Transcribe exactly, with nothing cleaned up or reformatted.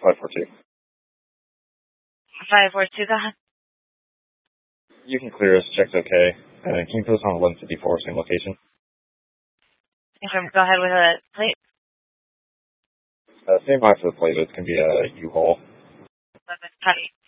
five four two. five four two, go ahead. You can clear us. Check's okay. Uh, can you put us on eleven fifty-four, same location? Go ahead with a plate. Uh, same line for the plate. It's going to be a U-Haul. eleven, copy.